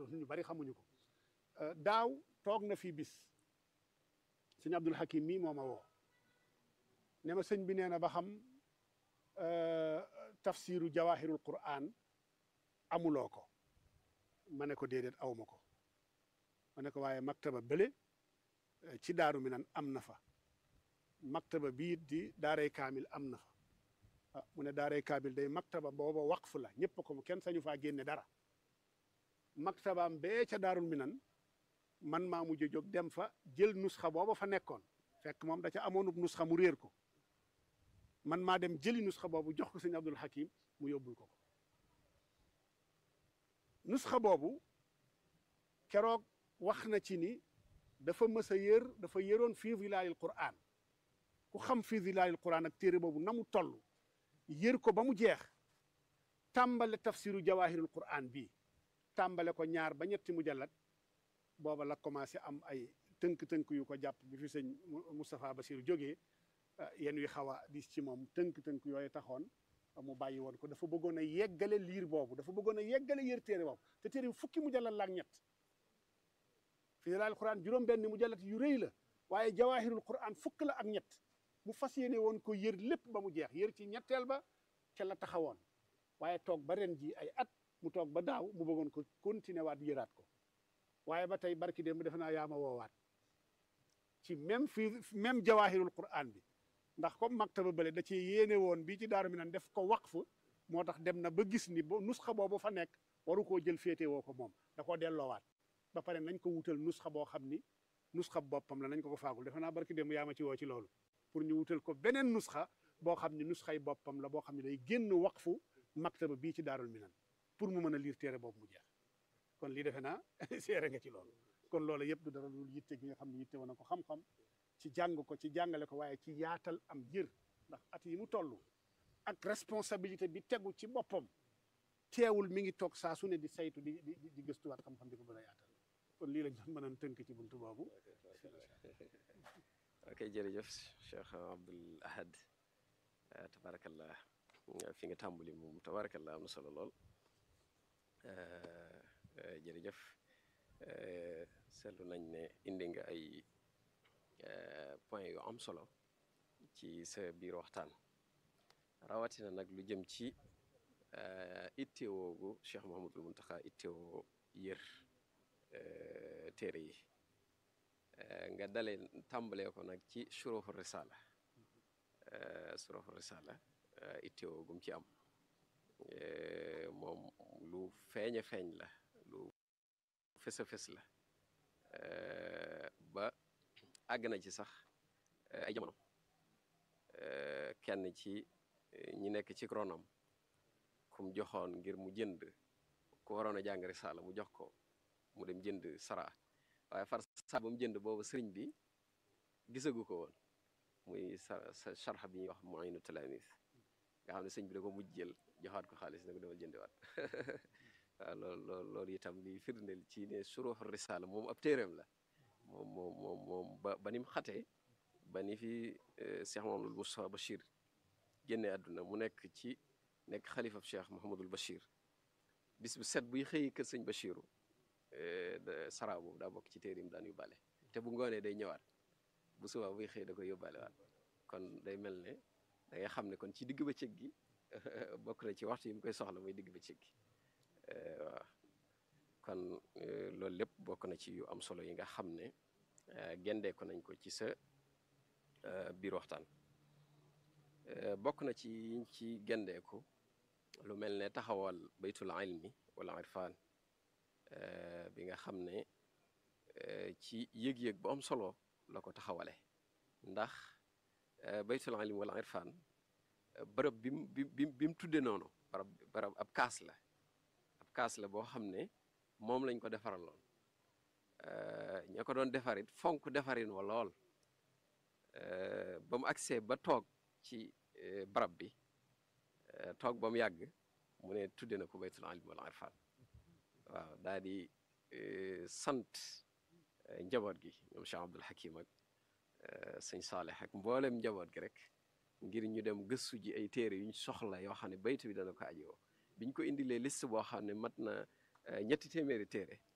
ñu bari xamuñu ko daaw toog na fii bis sëñ Abdul Hakim mii moo ma woo ne ma sëñ bi nee na ba xam tafsiru jawahirul quran amuloo ko ma ne ko déedéet awma ko ma ne ko waaye maktaba bële ci daaru minan am na fa maktaba bii di daaray kaamil am na fa mu ne daaray kaamil day maktaba booba waqf la ñëpp ko kenn sañu faa génne dara maktabaam bee ca daarul minan man maa mujj jóg dem fa jël nusxa booba fa nekkoon fekk moom da ca amoonub nusxa mu réer ko man maa dem jëli nusxa boobu jox ko sëñ Abdul Hakim mu yóbbul ko nusxa boobu keroog wax na ci ni dafa mës a dafa yëroon fii zilaayil Qur'an ku xam fii zilaayil Qur'an ak téere boobu na mu toll yër ko ba mu jeex tàmbale tafsiru jawahirul Qur'an bii tàmbale ko ñaar ba ñetti mujallat booba la commencé am ay tënk-tënk yu ko jàpp bi fi sëñ Moustapha Bassirou jógee yéen wi xaw a dis ci moom tënk-tënk yooyu taxoon mu bàyyi woon ko dafa bëggoon a yeggale liir boobu dafa bëggoon a yeggale yër téere boobu te téere bi fukki mujallat la ak ñett fi zilaayil Qur'an juróom-benn mujallat yu rëy la waaye jawahirul Qur'an fukk la ak ñett mu fas yéene woon ko yër lépp ba mu jeex yër ci ñetteel ba ca la taxawoon waaye toog ba ren ji ay at mu toog ba daaw mu bëggoon ko continuer waat yëraat ko waaye ba tey barki démb defe naa yaa ma woowaat ci même jawahirul Qur'an bi ndax comme maktaba bële da ci yéene woon bii ci daaru minan def ko waqf moo tax dem na ba gis ni ba nusxa boobu fa nekk waru koo jël féete woo ko moom da koo delloowaat ba pare nañ ko wutal nusxa boo xam ni nusxa boppam la nañ ko faagul defe naa barki démb yaa ma ci woo ci loolu pour ñu wutal ko beneen nusxa boo xam ni nusxay boppam la boo xam ne day génn waqfu maktaba bii ci daarul minan pour mu mën a liir téere boobu mu jeex kon lii defe naa seere nga ci loolu kon loolu yëpp du dara lu yitte gi nga xam ne yitte woon na ko xam-xam ci jàng ko ci jàngale ko waaye ci yaatal am jër ndax at yi mu toll ak responsabilité bi tegu ci boppam teewul mi ngi toog saa su ne di saytu di gëstuwaat xam-xam di ko gën a yaatal kon lii lañ doon mën a tënk ci buntu boobu. ok jërëjëf Cheikh Abdoul Ahad tabarakallah fi nga tàmbali moom tabarakallah am na solo lool jërëjëf seetlu nañ ne indi nga ay point yu am solo ci sa biir waxtaan rawatina nag lu jëm ci ittewoogu Cheikh Mouhamadul Mountakha ittewoo yër téere yi nga dalee tàmbalee ko nag ci surufu risala ittewoo gum ci am moom lu feeñ la lu fës a fës la ba àgg na ci sax ay jamono kenn ci ñi nekk ci ronam kum joxoon ngir mu jënd ku waroon a jàng risaala mu jox ko mu dem jënd sara waaye far sa ba mu jënd boobu sëriñ bi gisagu ko woon muy sa sharxa bi ñuy wax Mu'inu Talamis nga xam ne sëñ bi da ko mujj jël joxaat ko xaalis ne ko demal jëndiwaat waaw loolu itam li firndeel ci ne suruuxu risaala moom ab téeréem la moom ba ni mu xatee ba ni fi Cheikh Mouhamadul Moustapha Bachir génne àdduna mu nekk xalifab Cheikh Mouhamadul Bachir bis bu set buy xëyi kër sëñ Bachiru sara boobu daa bokk ci téere yi mu daan yóbbaale te bu ngoonee day ñëwaat bu subaa buy xëy da koy yóbbaale waat kon day mel ne da ngay xam ne kon ci digg bëccëg gi bokk na ci waxtu yi mu koy soxla muy digg bëccëg gi waaw kon loolu lépp bokk na ci yu am solo yi nga xam ne gendee ko nañ ko ci sa biir waxtaan bokk na ci yiñ ci gendeeku lu mel ne taxawal baytul ilmi wala irfan bi nga xam ne ci yëg-yëg bu am solo la ko taxawale ndax baytul ilmi wala irfan bërëb bi mu tudde noonu barab ab kaas la boo xam ne moom lañ ko defaraloon ña ko doon defarit fonk defarin wa lool ba mu agsee ba toog ci barab bi toog ba mu yàgg mu ne tudde na ko baytul ilmi wal irfan waaw daal di sant njaboot gi ñoom Cheikh Abdoul Hakim ak sëñ Saaleh ak mboolem njaboot gi rek ngir ñu dem gëstu ji ay téere yuñ soxla yoo xam ne baytu bi dana ko ajoo biñ ko indilee liste boo xam ne mat na ñetti téeméeri téere